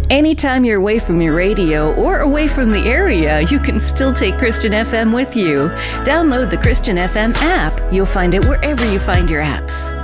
Anytime you're away from your radio or away from the area, you can still take Christian FM with you. Download the Christian FM app. You'll find it wherever you find your apps.